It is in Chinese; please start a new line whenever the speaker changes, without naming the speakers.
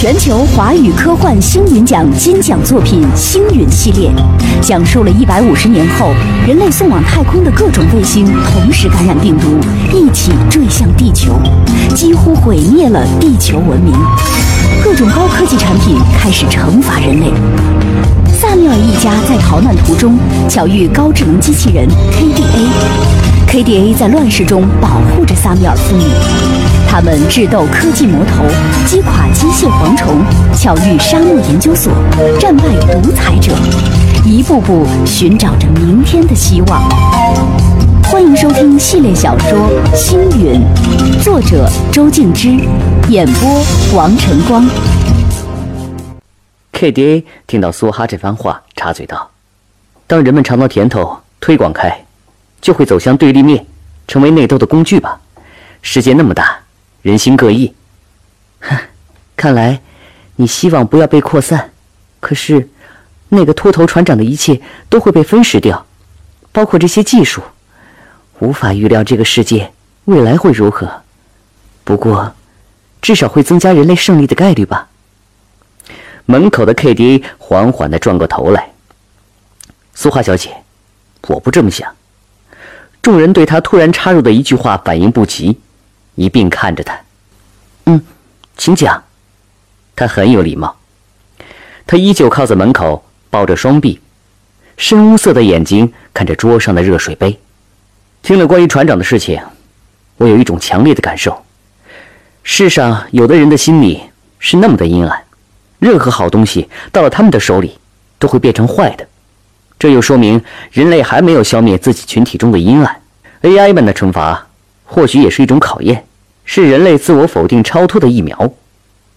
全球华语科幻星云奖金奖作品《星云》系列，讲述了150年后人类送往太空的各种卫星同时感染病毒，一起坠向地球，几乎毁灭了地球文明。各种高科技产品开始惩罚人类。萨缪尔一家在逃难途中巧遇高智能机器人 KDA 在乱世中保护着萨缪尔父女。他们智斗科技魔头，击垮机械蝗虫，巧遇沙漠研究所，战败独裁者，一步步寻找着明天的希望。欢迎收听系列小说《星云》，作者周静之，演播王晨光。
KDA 听到梭哈这番话，插嘴道：“当人们尝到甜头，推广开，就会走向对立面，成为内斗的工具吧。世界那么大，人心各异。哼，看来你希望不要被扩散，可是那个秃头船长的一切都会被分食掉，包括这些技术。无法预料这个世界未来会如何，不过至少会增加人类胜利的概率吧。”门口的 KDA 缓缓地转过头来：“苏花小姐，我不这么想。”众人对他突然插入的一句话反应不及，一并看着他。请讲。他很有礼貌。他依旧靠在门口，抱着双臂，深乌色的眼睛看着桌上的热水杯。听了关于船长的事情，我有一种强烈的感受。世上有的人的心里是那么的阴暗，任何好东西到了他们的手里都会变成坏的。这又说明人类还没有消灭自己群体中的阴暗。 AI 们的惩罚或许也是一种考验，是人类自我否定超脱的疫苗。